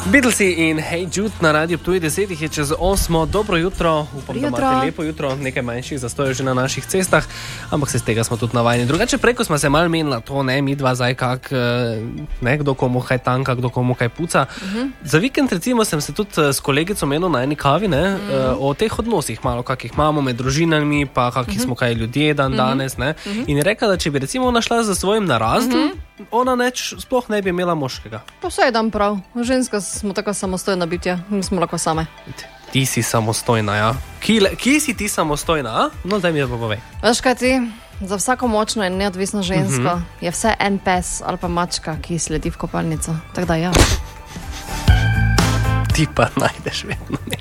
Beatlesi in Hey Jude na radiju Ptuj 10 je čez 8. Dobro jutro, upam, da imate lepo jutro, nekaj manjših zastojev že na naših cestah, ampak se z tega smo tudi navajeni. Drugače preko smo se malo menila to, ne, mi dva zdaj kak, ne, kdo komu kaj tanka, kdo komu kaj puca. Za vikend recimo sem se tudi s kolegico menil na eni kavi, ne, o teh odnosih malo, kakih imamo med družinami, pa kakih smo kaj ljudje danes, ne. In je rekla, da če bi recimo ona šla za svojim narazdom, ona sploh ne bi imela moškega. Pa vse je dan prav. Ženska smo tako samostojna bitja. Mi smo lahko same. Ti si samostojna, ja. Kje si ti samostojna, a? No, daj mi da pa povej. Veš kaj ti? Za vsako močno in neodvisno žensko je vse en pes ali pa mačka, ki sledi v kopalnico. Tako da ja. Ti pa najdeš vedno.